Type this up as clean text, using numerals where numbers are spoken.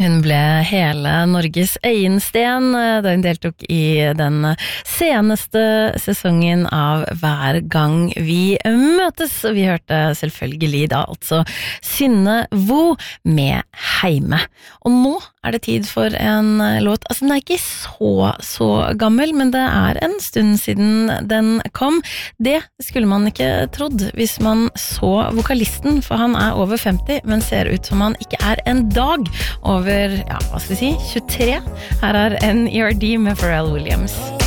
Hun ble hele Norges øyensten da hun deltok i den seneste sesongen av Hver gang vi møtes. Vi hørte selvfølgelig da altså Synne Vo med Heime. Og nå det tid for en låt, altså den ikke så gammel, men det en stund siden den kom. Det skulle man ikke trodd hvis man så vokalisten, for han over 50, men ser ut som han ikke en dag over, ja, hva skal vi si, 23. Her NERD med Pharrell Williams.